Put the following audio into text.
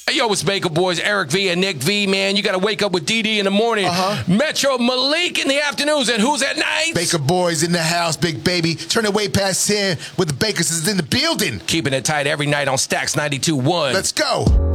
Hey, yo, it's Baker Boys, Eric V and Nick V, man. You got to wake up with DD in the morning. Metro Malik in the afternoons, and who's at night? Baker Boys in the house, big baby. Turn it way past 10 with the Bakers is in the building. Keeping it tight every night on Stacks 92.1. Let's go.